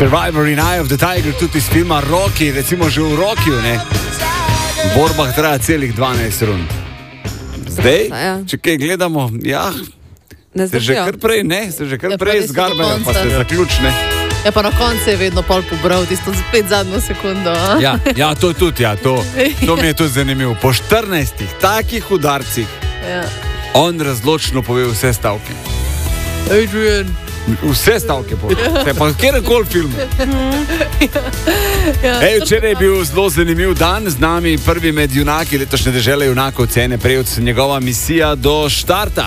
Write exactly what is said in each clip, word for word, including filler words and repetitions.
Survivor in Eye of the Tiger, tudi iz filma Rocky, recimo že v Rockyu, ne? V borbah traja celih dvanajst rund. Zdaj, ja. če kaj gledamo, ja, Ne se že zdržijo. kar prej, ne, se že kar Ja, prej pravi, zgarbajo, do pa se konca. zaključne. Ja, pa na koncu je vedno pol pobral, tisto spet zadnjo sekundo. A? Ja, ja, to tudi, ja, to, to mi je tudi zanimivo. Po štirinajstih takih udarcih Ja. on razločno pove vse stavke. Adrian. Vse stavke pove. Ja. Pa kjerkoli film. Ja, Ej, včeraj je bil zelo zanimiv dan, z nami prvi med junaki letošnje dežele junakov cene prejec njegova misija do štarta,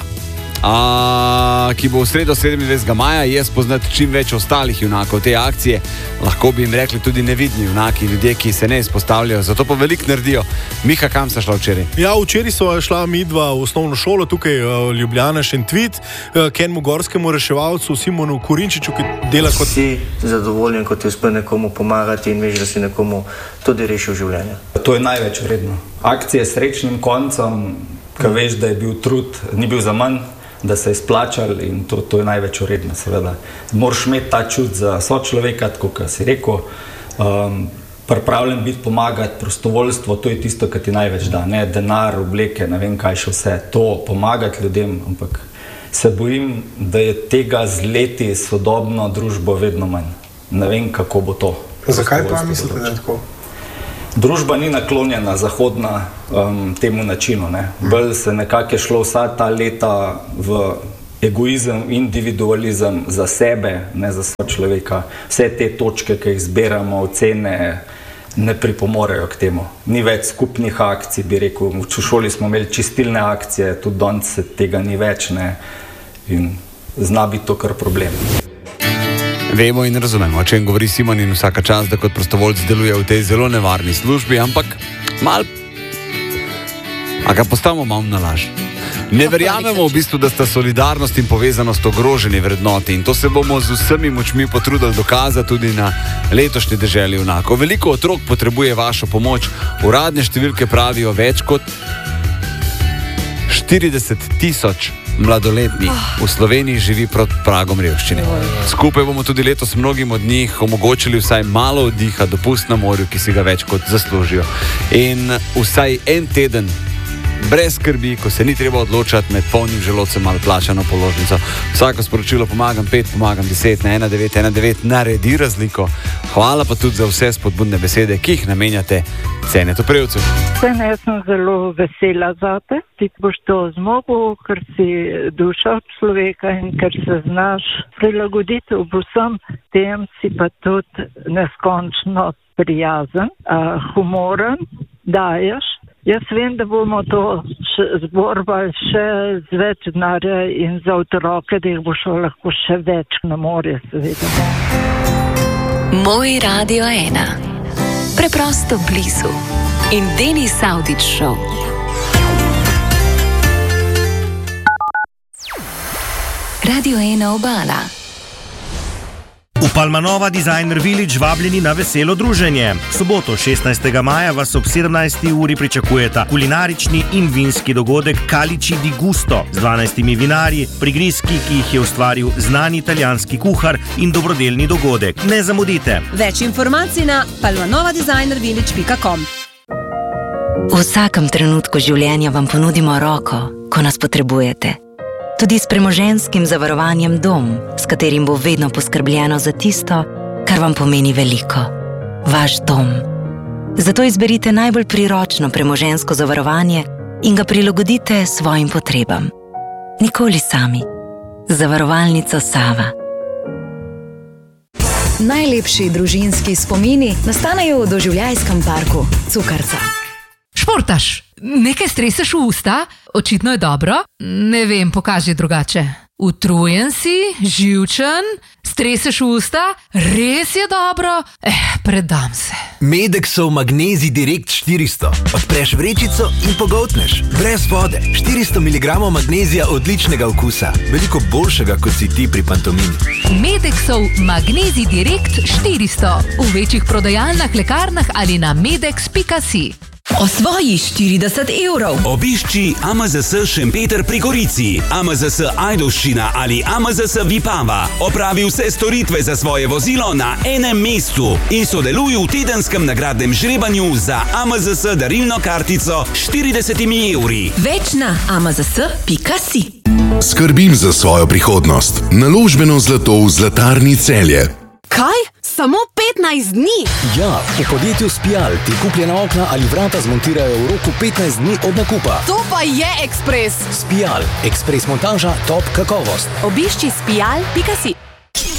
a, ki bo v sredo sedemindvajsetega maja, je spoznati čim več ostalih junakov te akcije. Lahko bi jim rekli tudi nevidni junaki, ljudje, ki se ne izpostavljajo, zato pa veliko naredijo. Miha, kam sta šla včeraj? Ja, včeraj sva šla midva v osnovno šolo, tukaj uh, Ljubljana, Šentvit, uh, k enemu gorskemu reševalcu Simonu Kurinčiču, ki dela kot... Si zadovoljen, ko ti uspe nekomu pomagati in veš, da si nekomu tudi rešil življenje. To je največ vredno. Akcije s srečnim koncem, ko veš, da je bil trud, ni bil za manj, da se je splačal in to, to je največ vredno, seveda. Moraš imeti ta čut za sočloveka, tako kot si rekel, um, pripravljen biti pomagati, prostovoljstvo, to je tisto, kar ti največ da, ne denar, obleke, ne vem kaj še vse, to pomagati ljudem, ampak se bojim, da je tega z leti sodobno družbo vedno manj. Ne vem, kako bo to. Zakaj pa mislite, da je tako? Družba ni naklonjena zahodna um, temu načinu. Ne. Bolj se nekako je šlo vsa ta leta v egoizem, individualizem za sebe, ne za sočloveka. Vse te točke, ki jih zbiramo, ocene, ne pripomorejo k temu. Ni več skupnih akcij, bi rekel. V šoli smo imeli čistilne akcije, tudi danes se tega ni več, ne. In zna biti to kar problem. Vemo in razumemo, o čem govori Simon, in vsaka čast, da kot prostovoljc deluje v tej zelo nevarni službi, ampak mal... A ga postavimo malo na laž. Ne verjamemo v bistvu, da sta solidarnost in povezanost ogroženi vrednoti, in to se bomo z vsemi močmi potrudili dokazati tudi na letošnji deželi junakov. Veliko otrok potrebuje vašo pomoč. Uradne številke pravijo več kot štirideset tisoč mladoletnih v Sloveniji živi pod pragom revščine. Skupaj bomo tudi letos mnogim od njih omogočili vsaj malo oddiha, dopust na morju, ki si ga več kot zaslužijo. In vsaj en teden brez skrbi, ko se ni treba odločati med polnim želodcem ali plačano položnico. Vsako sporočilo pomagam pet, pomagam deset na ena devet ena devet naredi razliko. Hvala pa tudi za vse spodbudne besede, ki jih namenjate Cenetu Prevcu. Cene, jaz sem zelo vesela zate. Ti boš to zmogel, ker si duša človeka in ker se znaš prilagoditi v vsem tem, si pa tudi neskončno prijazen, uh, humoren, daješ. Jaz vem, da bomo to zborbali še z več denarja in za otroke, da jih bo šlo lahko še več na morje, seveda. Moj Radio ena. Preprosto blizu. In Denis Avdić Show. Radio ena Obala. V Palmanova Designer Village vabljeni na veselo druženje. Soboto šestnajstega maja vas ob sedemnajsti uri pričakujeta kulinarični in vinski dogodek Calici di Gusto z dvanajstimi vinarji, prigrizki, ki jih je ustvaril znani italijanski kuhar, in dobrodelni dogodek. Ne zamudite. Več informacij na palmanova designer village pika com. V vsakem trenutku življenja vam ponudimo roko, ko nas potrebujete. Tudi s premoženjskim zavarovanjem Dom, s katerim bo vedno poskrbljeno za tisto, kar vam pomeni veliko. Vaš dom. Zato izberite najbolj priročno premoženjsko zavarovanje in ga prilagodite svojim potrebam. Nikoli sami. Zavarovalnica Sava. Najlepši družinski spomini nastanejo v doživljajskem parku Cukrca. Športaš, nekaj streseš v usta, očitno je dobro, ne vem, pokaži drugače. Utrujen si, živčen, streseš v usta, res je dobro, eh, predam se. Medexov Magnezij Direkt štiristo. Odpreš vrečico in pogoltneš. Brez vode. štiristo miligramov magnezija odličnega okusa. Veliko boljšega, kot si ti pri pantomimi. Medexov Magnezij Direkt štiristo. V večjih prodajalnah, lekarnah ali na medex pika si. Osvoji štirideset evrov. Obišči A M Z S Šempeter pri Gorici, A M Z S Ajdovščina ali A M Z S Vipava. Opravi vse storitve za svoje vozilo na enem mestu in sodeluj v tedenskem nagradnem žrebanju za A M Z S darilno kartico s štiridesetimi evri. Več na a m z s pika si. Skrbim za svojo prihodnost. Naložbeno zlato v Zlatarni Celje. Kaj? Samo petnajst dni? Ja, v podjetju Spial ti kupljena okna ali vrata zmontirajo v roku petnajst dni od nakupa. To pa je ekspres. Spial, ekspres montaža, top kakovost. Obišči spial pika si.